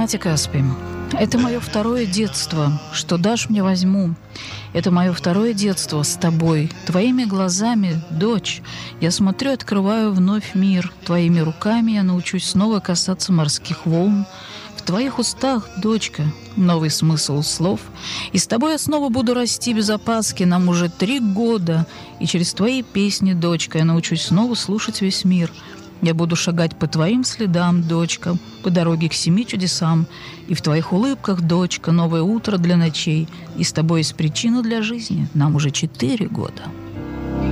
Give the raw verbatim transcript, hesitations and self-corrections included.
Мать Каспий, это мое второе детство, что дашь мне возьму. Это мое второе детство с тобой, твоими глазами, дочь. Я смотрю, открываю вновь мир. Твоими руками я научусь снова касаться морских волн. В твоих устах, дочка, новый смысл слов. И с тобой я снова буду расти без опаски. Нам уже три года. И через твои песни, дочка, я научусь снова слушать весь мир. Я буду шагать по твоим следам, дочка, по дороге к семи чудесам. И в твоих улыбках, дочка, новое утро для ночей. И с тобой есть причина для жизни. Нам уже четыре года.